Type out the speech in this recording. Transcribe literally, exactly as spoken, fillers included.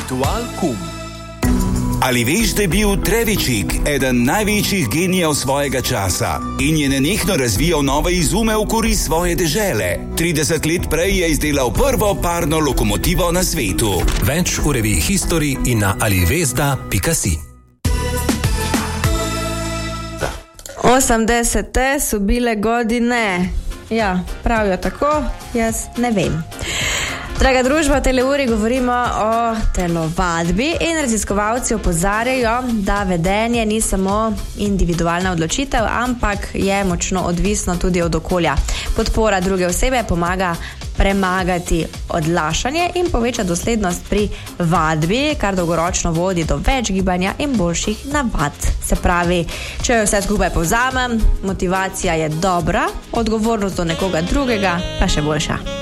Ritual kum. Ali veš, da je bil Trevičik eden največjih genijev svojega časa in je nenehno razvijal nove izume v korist svoje dežele? trideset let prej je izdelal prvo parno lokomotivo na svetu. Več v reviji History in na alivesda pika si. osemdesete so bile godine. Ja, pravijo tako, jaz ne vem. Draga družba, v tele uri govorimo o telovadbi in raziskovalci opozarjajo, da vedenje ni samo individualna odločitev, ampak je močno odvisno tudi od okolja. Podpora druge osebe pomaga premagati odlašanje in poveča doslednost pri vadbi, kar dolgoročno vodi do več gibanja in boljših navad. Se pravi, če jo vse skupaj povzamem, motivacija je dobra, odgovornost do nekoga drugega pa še boljša.